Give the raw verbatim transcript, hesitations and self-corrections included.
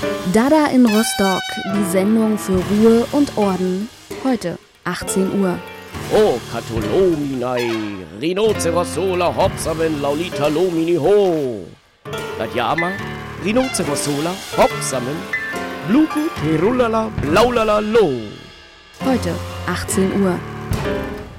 Dada in Rostock, die Sendung für Ruhe und Orden. Heute, achtzehn Uhr. O Katolominai, Rhinoceros sola hopsamen laulita lomini ho. Latjama, Rhinoceros sola hopsamen, Bluku terulala blaulala lo. Heute, achtzehn Uhr.